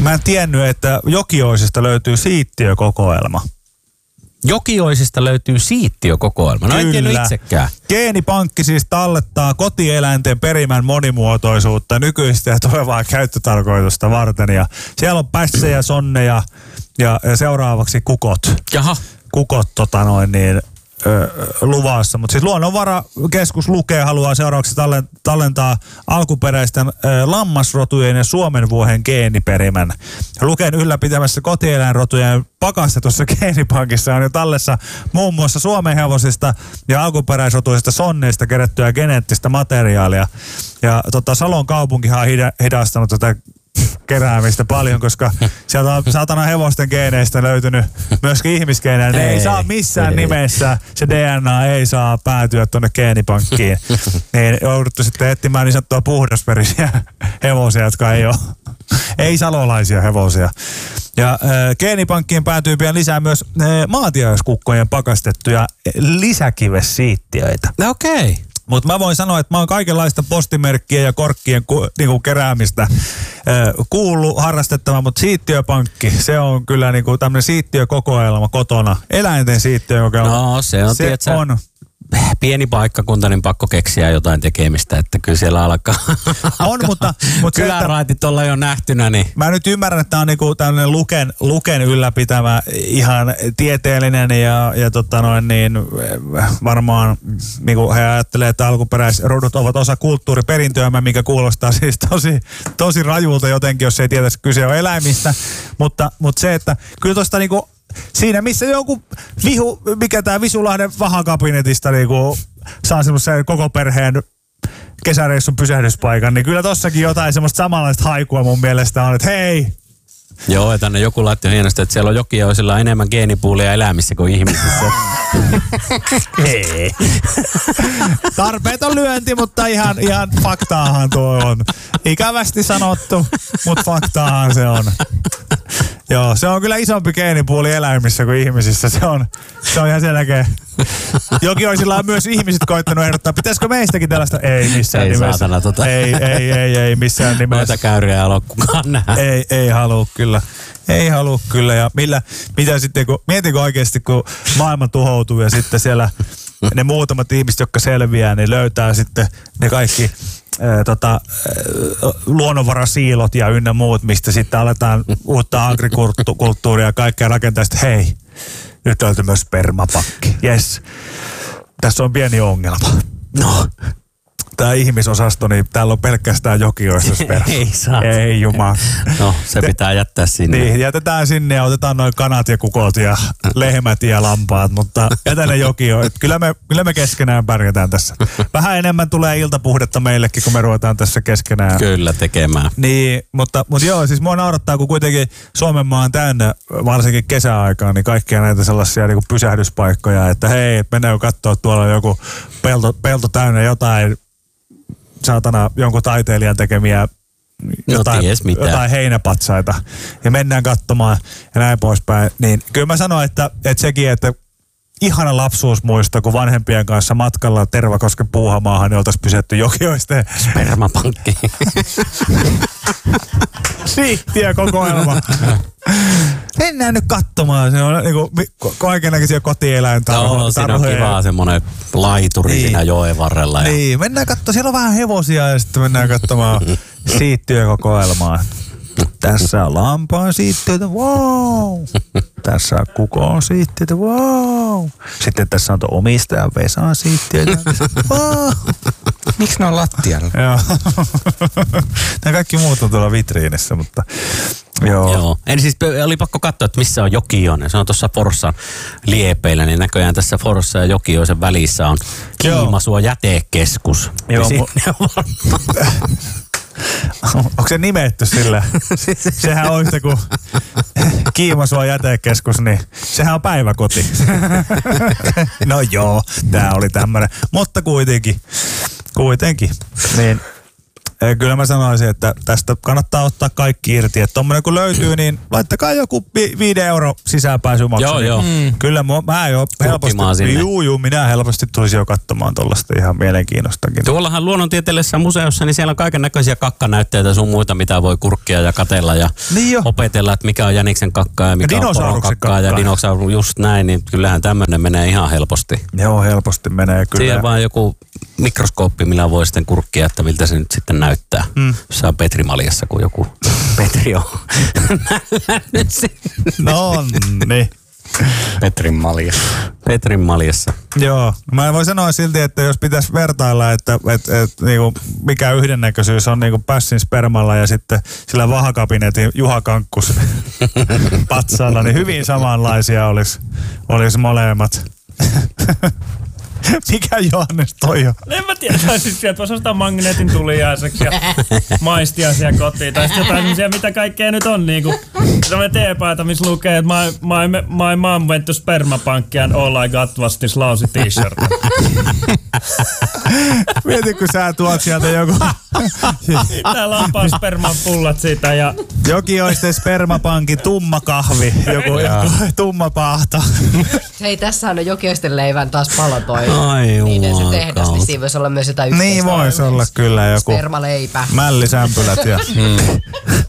Mä en tiennyt, että Jokioisista löytyy siittiökokoelma. Jokioisista löytyy siittiökokoelma. No en tiennyt itsekään. Geenipankki siis tallettaa kotieläinten perimän monimuotoisuutta nykyistä ja tulevaa käyttötarkoitusta varten. Ja siellä on pässejä, sonneja ja seuraavaksi kukot. Jaha. Kukot luvassa. Mutta siis Luonnonvarakeskus haluaa seuraavaksi tallentaa alkuperäisten lammasrotujen ja suomenvuohen geeniperimän. Luken ylläpitämässä kotieläinrotujen pakastetussa geenipankissa on jo tallessa muun muassa suomenhevosista ja alkuperäisrotuisista sonneista kerättyä geneettistä materiaalia. Ja Salon kaupunkihan on hidastanut tätä keräämistä paljon, koska sieltä on saatana hevosten geeneistä löytynyt myöskin ihmisgeenejä. Ne ei saa missään nimessä, se DNA ei saa päätyä tuonne geenipankkiin. Niin jouduttu sitten etsimään niin sanottua puhdasperisiä hevosia, jotka ei salolaisia hevosia. Ja geenipankkiin päätyy pian lisää myös maatiaiskukkojen pakastettuja lisäkivesiittiöitä. Okei. Mutta mä voin sanoa, että mä oon kaikenlaista postimerkkiä ja korkkien keräämistä kuullut harrastettava, mutta siittiöpankki, se on kyllä niinku tämmönen siittiökokoelma kotona. Eläinten siittiökokoelma. No se on, pieni paikkakunta, niin pakko keksiä jotain tekemistä, että kyllä siellä alkaa. On, mutta kyläraitit ollaan jo nähtynä, niin. Mä nyt ymmärrän, että tää on niinku tämmönen Luken ylläpitämä ihan tieteellinen ja varmaan niinku he ajattelee, että alkuperäisrodut ovat osa kulttuuriperintöämme, mikä kuulostaa siis tosi rajulta jotenkin, jos ei tietäisi kyse on eläimistä, mutta se, että kyllä tosta niinku siinä, missä joku mikä tää Visulahden vahakabinetista niinku saa semmoisen koko perheen kesäreissun pysähdyspaikan, niin kyllä tossakin jotain semmoista samanlaista haikua mun mielestä on, että hei! Joo, ja tänne joku laittoi hienosti, että siellä on Jokioisilla enemmän geenipuulia eläimissä kuin ihmisissä. Hei. Tarpeeton lyönti, mutta ihan faktaahan tuo on. Ikävästi sanottu, mutta faktaahan se on. Joo, se on kyllä isompi geenipuuli eläimissä kuin ihmisissä. Se on ihan selkeä. Jokioisilla on myös ihmiset koittanut ehdottaa, pitäisikö meistäkin tällaista? Ei missään nimessä. Saatana, Ei missään nimessä. Noita käyriä ei halua kukaan nähdä. Ei halua kyllä. Ei halua kyllä. Ja mitä sitten, mietinkö oikeasti, kun maailma tuhoutuu ja sitten siellä ne muutamat ihmiset, jotka selviää, niin löytää sitten ne kaikki luonnonvarasiilot ja ynnä muut, mistä sitten aletaan uutta agrikulttuuria ja kaikkea rakentaa. Sitten hei, nyt löytyy myös spermapakki. Jes, tässä on pieni ongelma. No. Tämä ihmisosasto, niin täällä on pelkästään Jokioista sperma. Ei saa. Ei jumala. No, se pitää jättää sinne. Niin, jätetään sinne ja otetaan noin kanat ja kukot ja lehmät ja lampaat, mutta jätä ne Jokioon. Kyllä me keskenään pärjätään tässä. Vähän enemmän tulee iltapuhdetta meillekin, kun me ruvetaan tässä keskenään. Kyllä tekemään. Niin, mutta joo, siis mua naurattaa, kun kuitenkin Suomenmaa on täynnä, varsinkin kesäaikaan, niin kaikkia näitä sellaisia niin kuin pysähdyspaikkoja, että hei, mennään katsoa tuolla joku pelto täynnä jotain, saatana jonkun taiteilijan tekemiä jotain heinäpatsaita ja mennään katsomaan ja näin poispäin. Niin kyllä mä sanoin, että sekin, että ihana lapsuusmuisto, kun vanhempien kanssa matkalla Tervakosken Puuhamaahan niin oltaisiin pysätty Jokioisten spermapankki. Siittiökokoelma. Mennään nyt katsomaan. Se on niinku kaikennäköisiä kotieläintarhoja. Siinä on kivaa semmoinen laituri niin siinä joen varrella. Niin, mennään katsomaan. Siellä on vähän hevosia ja sitten mennään katsomaan siittiökokoelmaa. Tässä on lampaan siittiöitä, wow. Tässä on kukon siittiöitä, wow. Sitten tässä on omistajan Vesan siittiöitä, wow. Miksi ne on lattialla? Joo. Nämä kaikki muut on tuolla vitriinissä, mutta joo. Eli siis oli pakko katsoa, että missä on Jokioinen. Se on tuossa Forssan liepeillä, niin näköjään tässä Forssa ja Jokioisen välissä on Kiimasuo jätekeskus. Joo. Onko se nimetty sillä? Sehän on yhtä kuin Kiimasuo jätekeskus, niin sehän on päiväkoti. No joo, tää oli tämmönen. Mutta kuitenkin. Niin Kyllä mä sanoisin, että tästä kannattaa ottaa kaikki irti. Että tommonen kun löytyy, niin laittakaa joku 5 € sisäänpääsymaksu. Joo. Kyllä mä jo helposti, minä helposti tulisin jo katsomaan tollaista ihan mielenkiinnostakin. Tuollahan luonnontieteellisessä museossa, niin siellä on kaiken näköisiä kakkanäytteitä sun muita, mitä voi kurkkia ja katella ja niin opetella, että mikä on jäniksen kakkaa ja mikä on poron kakkaa ja dinosaurus, just näin, niin kyllähän tämmöinen menee ihan helposti. Joo, helposti menee kyllä. Siihen vaan joku mikroskooppi, millä voi sitten kurkkia, että miltä se nyt sitten näyttää. Se on Petrimaljassa, kun joku Petri on. No niin. Petrin maljassa. Joo. Mä voin sanoa silti, että jos pitäisi vertailla, että niinku, mikä yhdennäköisyys on niinku pässin spermalla ja sitten sillä vahakabinetin Juha Kankkus patsaalla, niin hyvin samanlaisia olisi molemmat. Mikä Johannes toi on? En mä tiedä, tai siis sieltä voisi ostaa magneetin tulijaiseksi ja maistia siellä kotiin. Tai sitten jotain semmosia, mitä kaikkea nyt on niinku. Sellainen teepaita, missä lukee, että my mom went to sperma pankki and all I got was this lousy t-shirt. Mieti, kun sä tuot sieltä joku... Täällä on vaan sperman pullat siitä ja... Joki olisi se spermapankin tumma kahvi, joku tumma paahto. Hei, tässä on Jokioisten leivän taas palo toi. Ai niiden se tehdas, niin siinä voisi olla myös jotain yhteistä. Niin voisi olla kyllä joku. Spermaleipä. Mällisämpylät ja...